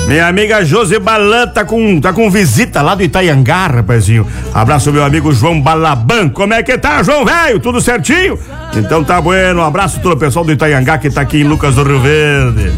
Minha amiga Josi Balan tá com visita lá do Itaiangá, rapazinho. Abraço meu amigo João Balaban. Como é que tá, João velho? Tudo certinho? Então tá bueno. Um abraço todo o pessoal do Itaiangá que tá aqui em Lucas do Rio Verde.